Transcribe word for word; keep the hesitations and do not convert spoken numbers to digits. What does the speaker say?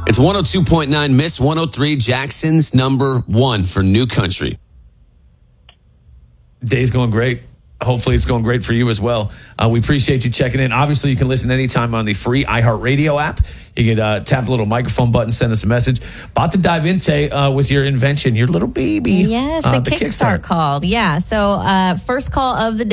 It's one oh two point nine Miss one oh three, Jackson's number one for New Country. Day's going great. Hopefully it's going great for you as well. Uh, we appreciate you checking in. Obviously, you can listen anytime on the free iHeartRadio app. You can uh, tap the little microphone button, send us a message. About to dive into uh, with your invention, your little baby. Yes, uh, the, the Kickstart Kickstart called. Yeah, so uh, first call of the day.